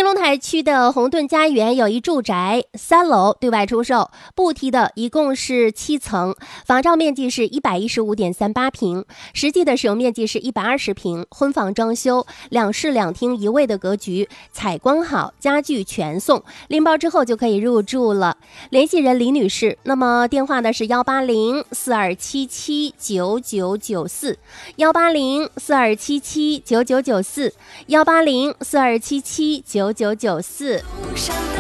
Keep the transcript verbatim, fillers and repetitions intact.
兴隆台区的红盾家园有一住宅，三楼对外出售，不提的一共是七层，房照面积是一百一十五点三八平，实际的使用面积是一百二十平，婚房装修，两室两厅一卫的格局，采光好，家具全送，拎包之后就可以入住了。联系人李女士，那么电话呢是幺八零四二七七九九九四，幺八零四二七七九九九四，幺八零四二七七九九九四。